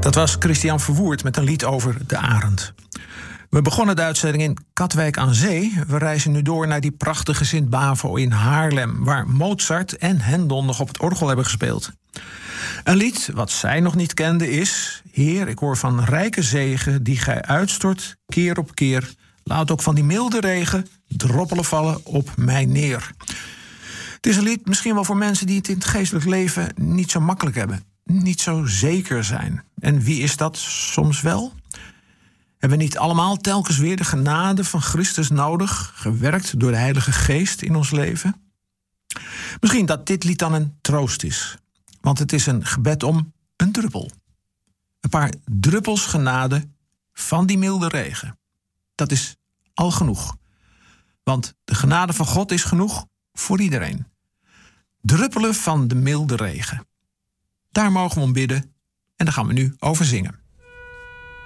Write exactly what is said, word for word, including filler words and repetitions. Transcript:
Dat was Christian Verwoerd met een lied over de arend. We begonnen de uitzending in Katwijk aan Zee. We reizen nu door naar die prachtige Sint-Bavo in Haarlem, waar Mozart en Händel nog op het orgel hebben gespeeld. Een lied wat zij nog niet kende is: Heer, ik hoor van rijke zegen die gij uitstort, keer op keer. Laat ook van die milde regen droppelen vallen op mij neer. Het is een lied misschien wel voor mensen die het in het geestelijk leven niet zo makkelijk hebben. Niet zo zeker zijn. En wie is dat soms wel? Hebben we niet allemaal telkens weer de genade van Christus nodig, gewerkt door de Heilige Geest in ons leven? Misschien dat dit lied dan een troost is. Want het is een gebed om een druppel. Een paar druppels genade van die milde regen. Dat is al genoeg. Want de genade van God is genoeg voor iedereen. Druppelen van de milde regen. Daar mogen we om bidden en daar gaan we nu over zingen.